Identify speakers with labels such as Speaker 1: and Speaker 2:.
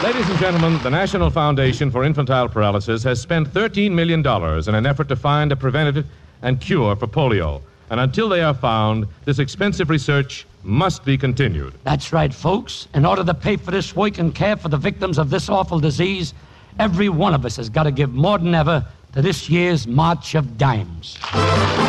Speaker 1: Ladies and gentlemen, the National Foundation for Infantile Paralysis has spent $13 million in an effort to find a preventative and cure for polio. And until they are found, this expensive research must be continued.
Speaker 2: That's right, folks. In order to pay for this work and care for the victims of this awful disease, every one of us has got to give more than ever to this year's March of Dimes.